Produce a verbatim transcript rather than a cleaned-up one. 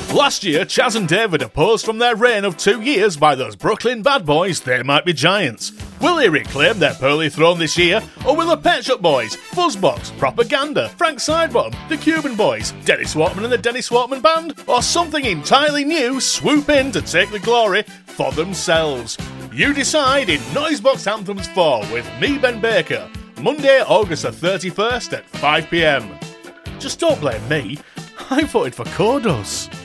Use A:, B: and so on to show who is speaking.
A: Last year, Chaz and David opposed from their reign of two years by those Brooklyn bad boys, They Might Be Giants. Will they reclaim their pearly throne this year, or will the Pet Shop Boys, Fuzzbox, Propaganda, Frank Sidebottom, the Cuban Boys, Dennis Swartman and the Dennis Swartman Band, or something entirely new swoop in to take the glory for themselves? You decide in Noisebox Anthems four with me, Ben Baker, Monday, August the thirty-first at five p m. Just don't blame me, I voted for Kodos.